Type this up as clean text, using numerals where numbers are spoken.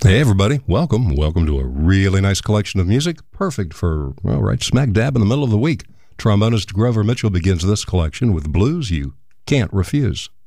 Hey, everybody. Welcome. Welcome to a really nice collection of music, perfect for, well, right smack dab in the middle of the week. Trombonist Grover Mitchell begins this collection with blues you can't refuse.